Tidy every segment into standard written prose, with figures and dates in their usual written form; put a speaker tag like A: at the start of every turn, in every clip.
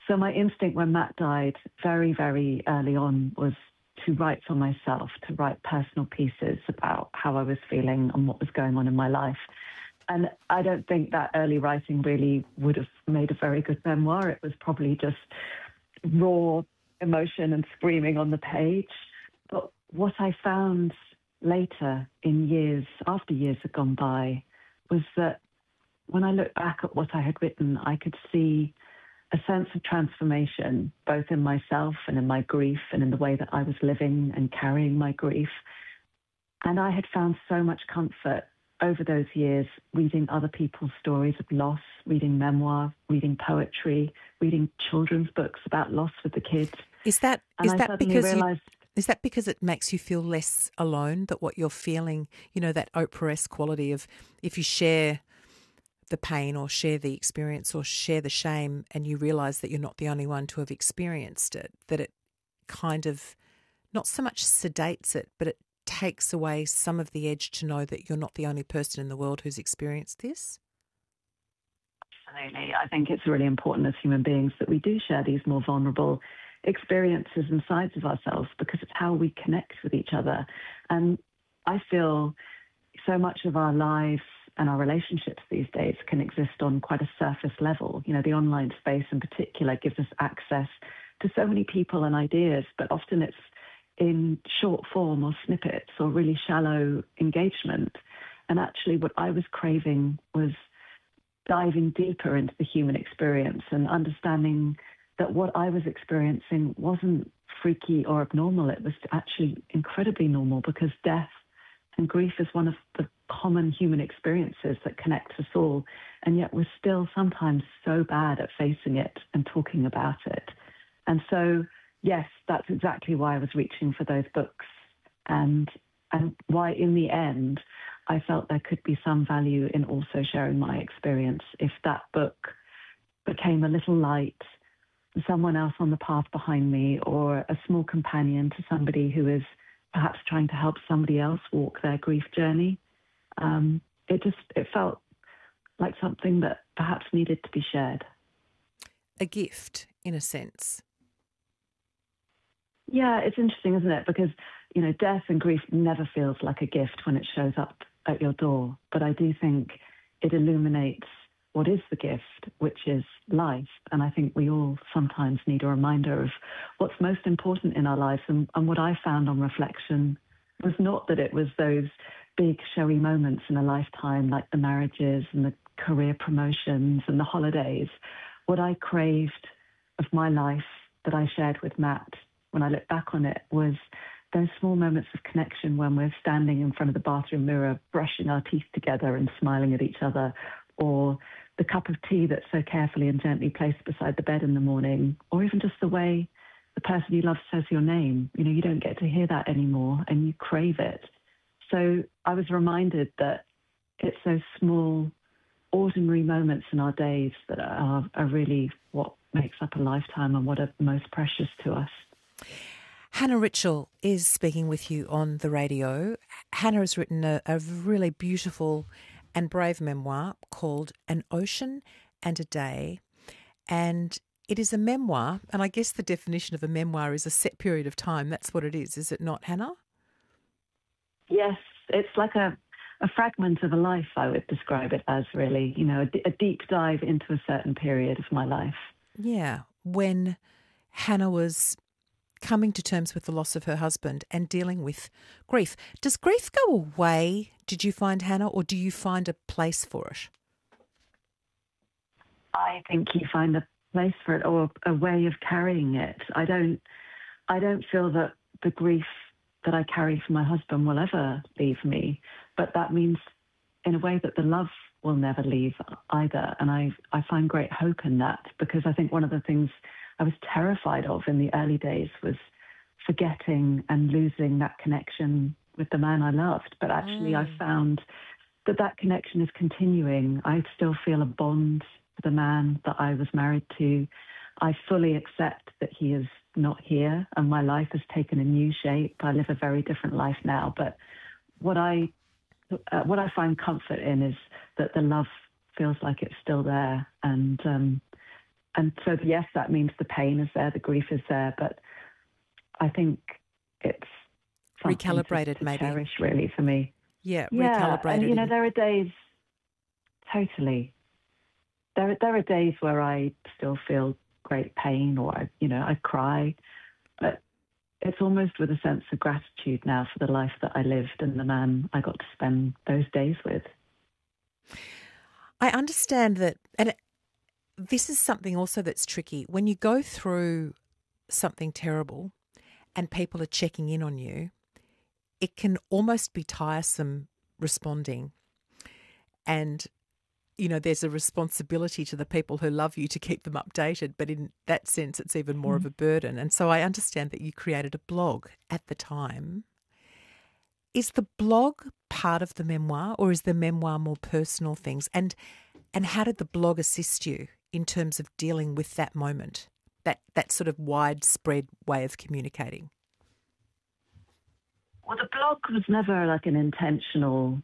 A: So my instinct when Matt died very, very early on was to write for myself, to write personal pieces about how I was feeling and what was going on in my life. And I don't think that early writing really would have made a very good memoir. It was probably just raw emotion and screaming on the page. But what I found later, in years, after years had gone by, was that when I looked back at what I had written, I could see a sense of transformation, both in myself and in my grief and in the way that I was living and carrying my grief. And I had found so much comfort over those years reading other people's stories of loss, reading memoir, reading poetry, reading children's books about loss with the kids.
B: Is that because it makes you feel less alone, that what you're feeling, that Oprah-esque quality of if you share the pain or share the experience or share the shame and you realise that you're not the only one to have experienced it, that it kind of not so much sedates it, but it takes away some of the edge to know that you're not the only person in the world who's experienced this?
A: Absolutely. I think it's really important as human beings that we do share these more vulnerable experiences and sides of ourselves, because it's how we connect with each other. And I feel so much of our lives and our relationships these days can exist on quite a surface level. The online space in particular gives us access to so many people and ideas, but often it's in short form or snippets or really shallow engagement. And actually what I was craving was diving deeper into the human experience and understanding that what I was experiencing wasn't freaky or abnormal. It was actually incredibly normal, because death and grief is one of the common human experiences that connects us all. And yet we're still sometimes so bad at facing it and talking about it. And so, yes, that's exactly why I was reaching for those books, and why in the end I felt there could be some value in also sharing my experience. If that book became a little light, someone else on the path behind me, or a small companion to somebody who is perhaps trying to help somebody else walk their grief journey, it felt like something that perhaps needed to be shared.
B: A gift, in a sense.
A: Yeah, it's interesting, isn't it? Because, death and grief never feels like a gift when it shows up at your door. But I do think it illuminates what is the gift, which is life. And I think we all sometimes need a reminder of what's most important in our lives. And what I found on reflection was not that it was those big showy moments in a lifetime, like the marriages and the career promotions and the holidays. What I craved of my life that I shared with Matt, when I look back on it, was those small moments of connection when we're standing in front of the bathroom mirror, brushing our teeth together and smiling at each other, or the cup of tea that's so carefully and gently placed beside the bed in the morning, or even just the way the person you love says your name. You don't get to hear that anymore, and you crave it. So I was reminded that it's those small, ordinary moments in our days that are really what makes up a lifetime and what are most precious to us.
B: Hannah Ritchell is speaking with you on the radio. Hannah has written a really beautiful and brave memoir called An Ocean and a Day. And it is a memoir, and I guess the definition of a memoir is a set period of time. That's what it is it not, Hannah?
A: Yes, it's like a fragment of a life, I would describe it as, really. A deep dive into a certain period of my life.
B: Yeah, when Hannah was coming to terms with the loss of her husband and dealing with grief. Does grief go away, did you find, Hannah, or do you find a place for it?
A: I think you find a place for it, or a way of carrying it. I don't feel that the grief that I carry for my husband will ever leave me, but that means in a way that the love will never leave either. And I find great hope in that, because I think one of the things I was terrified of in the early days was forgetting and losing that connection with the man I loved. But actually I found that connection is continuing. I still feel a bond to the man that I was married to. I fully accept that he is not here and my life has taken a new shape. I live a very different life now. But what I find comfort in is that the love feels like it's still there, and And so, yes, that means the pain is there, the grief is there, but I think it's
B: recalibrated,
A: to
B: maybe
A: cherish, really, for me.
B: Yeah,
A: recalibrated. And there are days, totally. There are days where I still feel great pain, or I cry, but it's almost with a sense of gratitude now for the life that I lived and the man I got to spend those days with.
B: I understand that, and this is something also that's tricky. When you go through something terrible and people are checking in on you, it can almost be tiresome responding. And, there's a responsibility to the people who love you to keep them updated. But in that sense, it's even more of a burden. And so I understand that you created a blog at the time. Is the blog part of the memoir, or is the memoir more personal things? And how did the blog assist you in terms of dealing with that moment, that sort of widespread way of communicating?
A: Well, the blog was never like an intentional,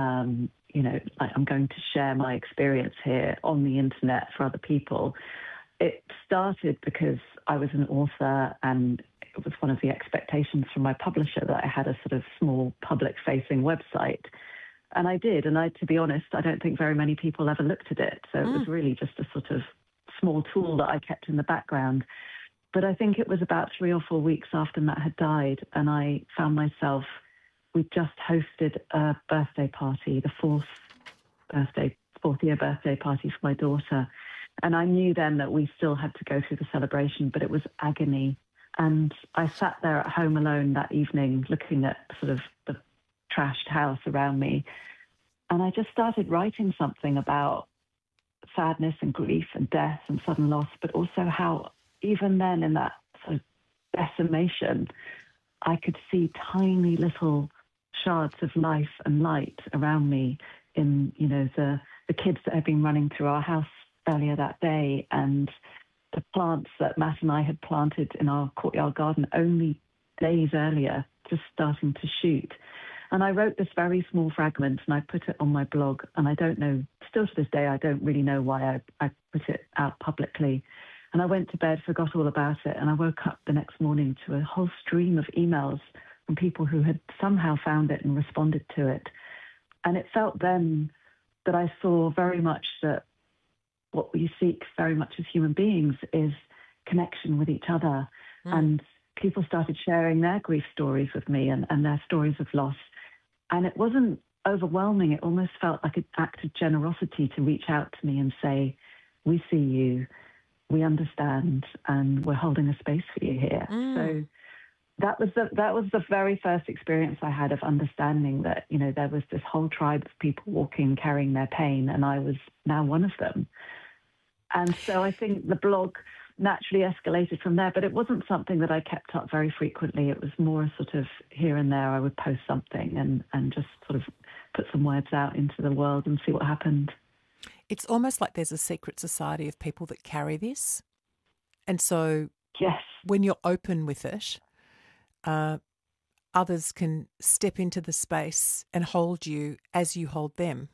A: like I'm going to share my experience here on the internet for other people. It started because I was an author, and it was one of the expectations from my publisher that I had a sort of small public-facing website. And I did. And to be honest, I don't think very many people ever looked at it. So it was really just a sort of small tool that I kept in the background. But I think it was about 3 or 4 weeks after Matt had died, and I found myself, we just hosted a birthday party, the fourth year birthday party for my daughter. And I knew then that we still had to go through the celebration, but it was agony. And I sat there at home alone that evening looking at sort of the trashed house around me. And I just started writing something about sadness and grief and death and sudden loss, but also how even then in that sort of decimation, I could see tiny little shards of life and light around me in, the kids that had been running through our house earlier that day, and the plants that Matt and I had planted in our courtyard garden only days earlier, just starting to shoot. And I wrote this very small fragment and I put it on my blog. And I don't know, still to this day, I don't really know why I put it out publicly. And I went to bed, forgot all about it. And I woke up the next morning to a whole stream of emails from people who had somehow found it and responded to it. And it felt then that I saw very much that what we seek very much as human beings is connection with each other. And people started sharing their grief stories with me and their stories of loss. And it wasn't overwhelming. It almost felt like an act of generosity to reach out to me and say, we see you, we understand, and we're holding a space for you here. So that was the very first experience I had of understanding that, there was this whole tribe of people walking, carrying their pain, and I was now one of them. And so I think the blog naturally escalated from there, but it wasn't something that I kept up very frequently. It was more sort of here and there I would post something and just sort of put some words out into the world and see what happened.
B: It's almost like there's a secret society of people that carry this. And so
A: yes,
B: when you're open with it, others can step into the space and hold you as you hold them.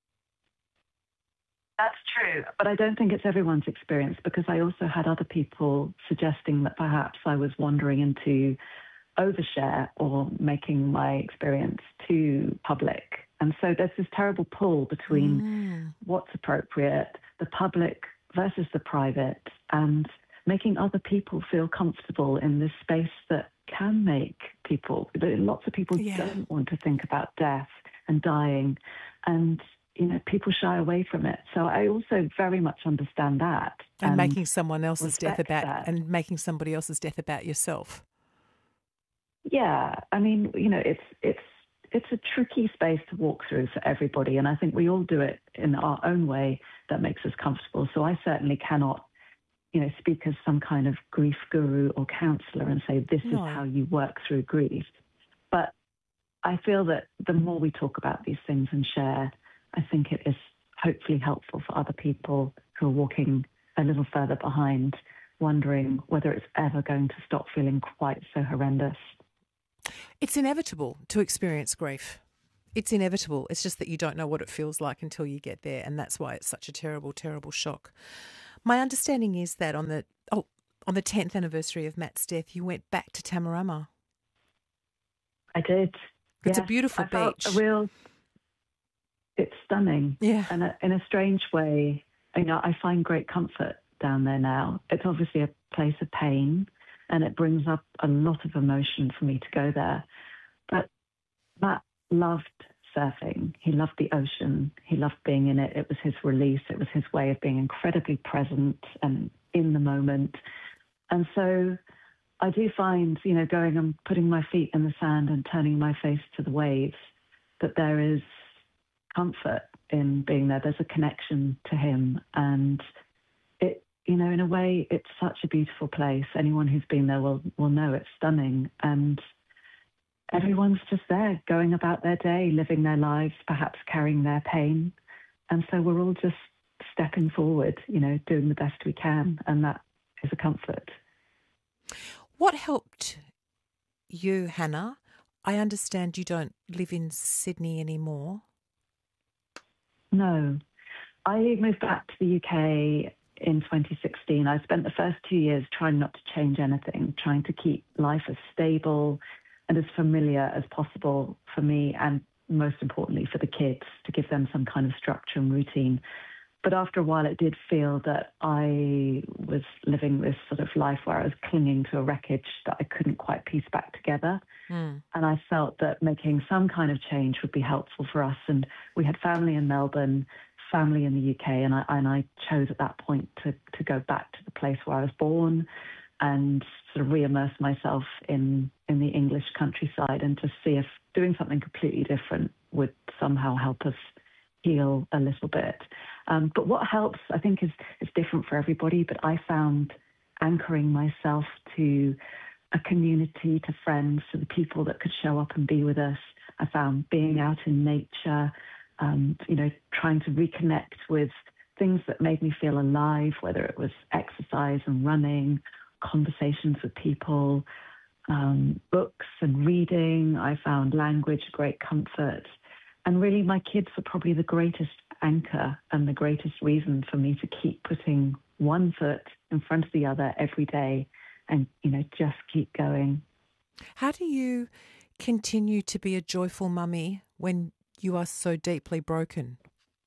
A: That's true, but I don't think it's everyone's experience, because I also had other people suggesting that perhaps I was wandering into overshare or making my experience too public. And so there's this terrible pull between what's appropriate, the public versus the private, and making other people feel comfortable in this space that can make people, lots of people don't want to think about death and dying, and people shy away from it. So I also very much understand that.
B: And making someone else's death about, and making somebody else's death about yourself.
A: Yeah, I mean, it's a tricky space to walk through for everybody, and I think we all do it in our own way that makes us comfortable. So I certainly cannot, speak as some kind of grief guru or counselor and say this is how you work through grief. But I feel that the more we talk about these things and share, I think it is hopefully helpful for other people who are walking a little further behind, wondering whether it's ever going to stop feeling quite so horrendous.
B: It's inevitable to experience grief. It's inevitable. It's just that you don't know what it feels like until you get there, and that's why it's such a terrible, terrible shock. My understanding is that on the 10th anniversary of Matt's death, you went back to Tamarama.
A: I did.
B: It's a beautiful beach.
A: It's stunning.
B: Yeah.
A: And in a strange way, I find great comfort down there now. It's obviously a place of pain, and it brings up a lot of emotion for me to go there. But Matt loved surfing. He loved the ocean. He loved being in it. It was his release. It was his way of being incredibly present and in the moment. And so I do find, going and putting my feet in the sand and turning my face to the waves, that there is comfort in being there. There's a connection to him. And it, in a way, it's such a beautiful place. Anyone who's been there will know it's stunning. And everyone's just there, going about their day, living their lives, perhaps carrying their pain. And so we're all just stepping forward, doing the best we can. And that is a comfort.
B: What helped you, Hannah? I understand you don't live in Sydney anymore.
A: No. I moved back to the UK in 2016. I spent the first 2 years trying not to change anything, trying to keep life as stable and as familiar as possible for me, and most importantly for the kids, to give them some kind of structure and routine. But after a while, it did feel that I was living this sort of life where I was clinging to a wreckage that I couldn't quite piece back together. And I felt that making some kind of change would be helpful for us. And we had family in Melbourne, family in the UK, and I chose at that point to go back to the place where I was born and sort of re-immerse myself in the English countryside, and to see if doing something completely different would somehow help us heal a little bit. But what helps, I think, is different for everybody, but I found anchoring myself to a community, to friends, to the people that could show up and be with us. I found being out in nature, trying to reconnect with things that made me feel alive, whether it was exercise and running, conversations with people, books and reading. I found language great comfort. And really, my kids were probably the greatest anchor and the greatest reason for me to keep putting one foot in front of the other every day and, just keep going.
B: How do you continue to be a joyful mummy when you are so deeply broken?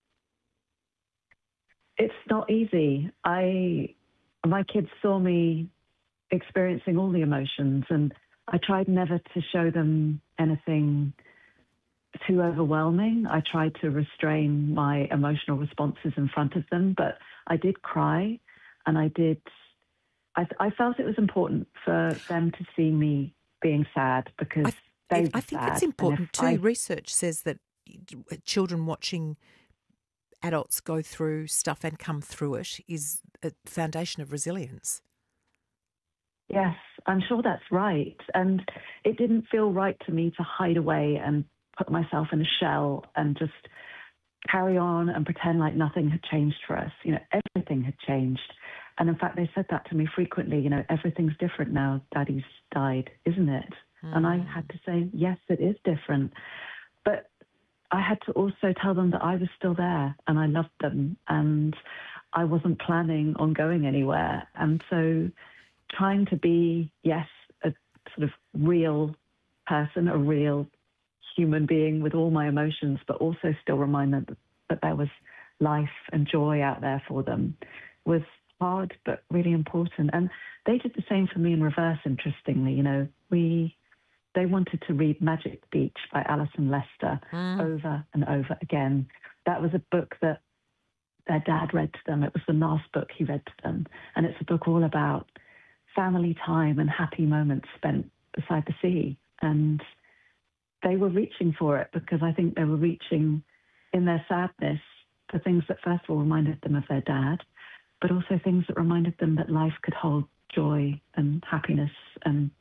A: It's not easy. My kids saw me experiencing all the emotions, and I tried never to show them anything too overwhelming. I tried to restrain my emotional responses in front of them, but I did cry, and I felt it was important for them to see me being sad, because I
B: think it's important too. Research says that children watching adults go through stuff and come through it is a foundation of resilience.
A: Yes, I'm sure that's right. And it didn't feel right to me to hide away and put myself in a shell and just carry on and pretend like nothing had changed for us. Everything had changed. And in fact, they said that to me frequently, everything's different now. Daddy's died, isn't it? And I had to say, yes, it is different. But I had to also tell them that I was still there and I loved them and I wasn't planning on going anywhere. And so trying to be, yes, a sort of real person, a real human being with all my emotions, but also still remind them that there was life and joy out there for them, was hard but really important. And they did the same for me in reverse, interestingly. They wanted to read Magic Beach by Alison Lester over and over again. That was a book that their dad read to them. It was the last book he read to them. And it's a book all about family time and happy moments spent beside the sea. And they were reaching for it because I think they were reaching in their sadness for things that first of all reminded them of their dad, but also things that reminded them that life could hold joy and happiness. And,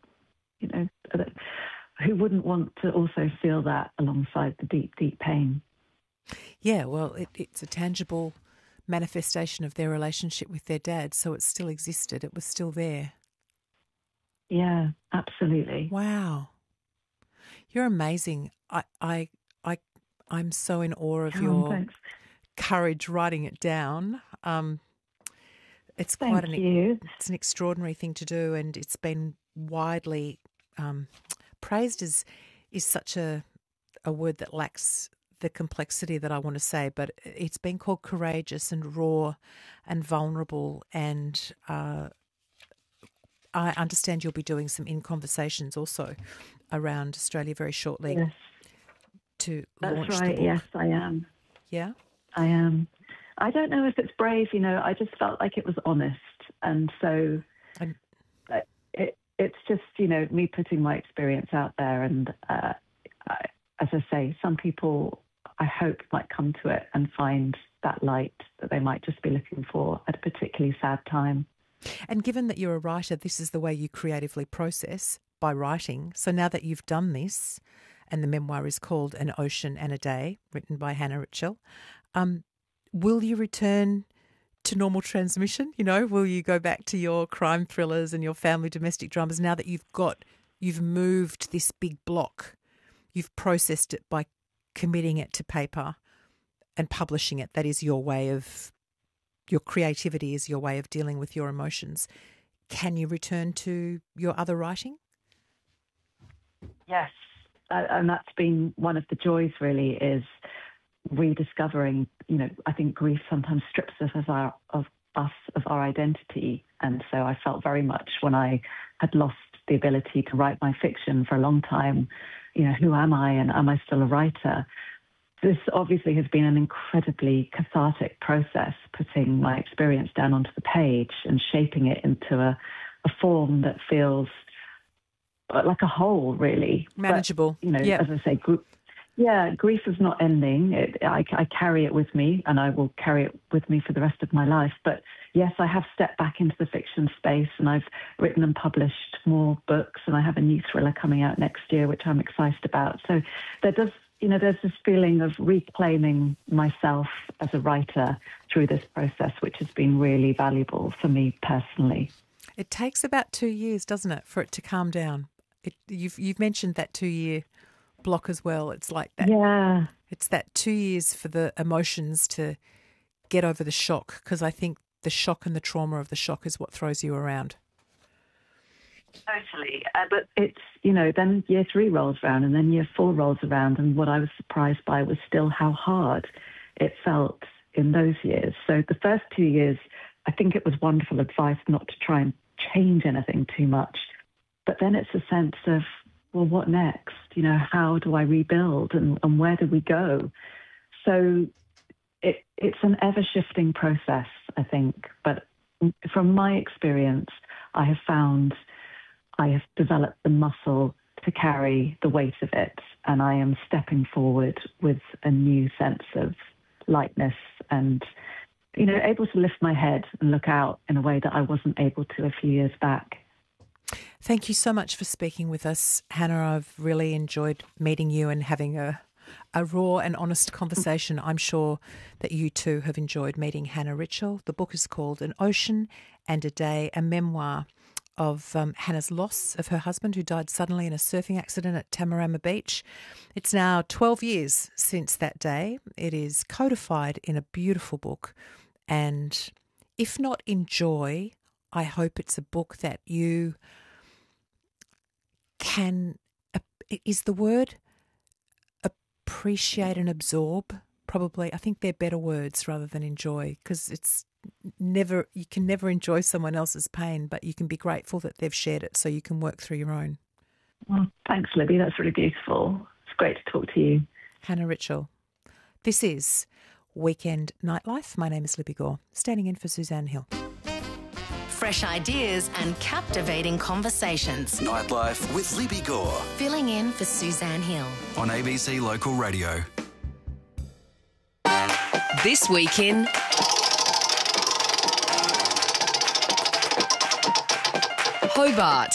A: who wouldn't want to also feel that alongside the deep, deep pain?
B: Yeah, well, it's a tangible manifestation of their relationship with their dad, so it still existed. It was still there.
A: Yeah, absolutely.
B: Wow. You're amazing. I I'm so in awe of your courage writing it down. It's quite it's an extraordinary thing to do, and it's been widely praised as is such a word that lacks the complexity that I want to say, but it's been called courageous and raw and vulnerable, and I understand you'll be doing some in-conversations also around Australia very shortly.
A: Yes.
B: To
A: That's
B: launch
A: right.
B: the book.
A: Yes, I am.
B: Yeah?
A: I am. I don't know if it's brave, I just felt like it was honest. And so it's just, me putting my experience out there. And as I say, some people, I hope, might come to it and find that light that they might just be looking for at a particularly sad time.
B: And given that you're a writer, this is the way you creatively process, by writing. So now that you've done this, and the memoir is called An Ocean and a Day, written by Hannah Ritchell, will you return to normal transmission? Will you go back to your crime thrillers and your family domestic dramas now that you've moved this big block? You've processed it by committing it to paper and publishing it. That is your creativity is your way of dealing with your emotions. Can you return to your other writing?
A: Yes. And that's been one of the joys, really, is rediscovering, I think grief sometimes strips us of our identity. And so I felt very much when I had lost the ability to write my fiction for a long time, who am I and am I still a writer? This obviously has been an incredibly cathartic process, putting my experience down onto the page and shaping it into a form that feels like a whole, really.
B: Manageable.
A: But, as I say, grief is not ending. I carry it with me, and I will carry it with me for the rest of my life. But yes, I have stepped back into the fiction space, and I've written and published more books, and I have a new thriller coming out next year, which I'm excited about. So there's this feeling of reclaiming myself as a writer through this process, which has been really valuable for me personally.
B: It takes about 2 years, doesn't it, for it to calm down? You've mentioned that 2-year block as well. It's like that.
A: Yeah.
B: It's that 2 years for the emotions to get over the shock, because I think the shock and the trauma of the shock is what throws you around.
A: Totally. But it's, then year 3 rolls around and then year 4 rolls around. And what I was surprised by was still how hard it felt in those years. So the first 2 years, I think it was wonderful advice not to try and change anything too much. But then it's a sense of, well, what next? How do I rebuild and where do we go? So it's an ever-shifting process, I think. But from my experience, I have found I have developed the muscle to carry the weight of it, and I am stepping forward with a new sense of lightness and, able to lift my head and look out in a way that I wasn't able to a few years back.
B: Thank you so much for speaking with us, Hannah. I've really enjoyed meeting you and having a raw and honest conversation. I'm sure that you too have enjoyed meeting Hannah Ritchell. The book is called An Ocean and a Day, a memoir of Hannah's loss of her husband, who died suddenly in a surfing accident at Tamarama Beach. It's now 12 years since that day. It is codified in a beautiful book. And if not enjoy, I hope it's a book that you can, is the word appreciate and absorb? Probably. I think they're better words rather than enjoy, because you can never enjoy someone else's pain, but you can be grateful that they've shared it so you can work through your own.
A: Well, thanks, Libby. That's really beautiful. It's great to talk to you.
B: Hannah Ritchell. This is Weekend Nightlife. My name is Libby Gore, standing in for Suzanne Hill.
C: Fresh ideas and captivating conversations.
D: Nightlife with Libby Gore.
C: Filling in for Suzanne Hill.
D: On ABC Local Radio.
C: This week in Hobart.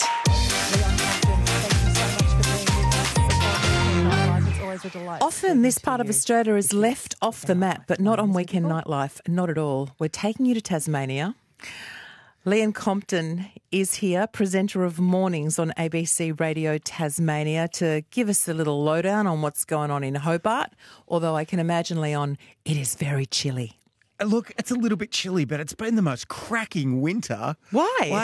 B: Often this part of Australia is left off the map, but not on Weekend Nightlife, not at all. We're taking you to Tasmania. Leon Compton is here, presenter of Mornings on ABC Radio Tasmania, to give us a little lowdown on what's going on in Hobart, although I can imagine, Leon, it is very chilly.
E: Look, it's a little bit chilly, but it's been the most cracking winter.
B: Why?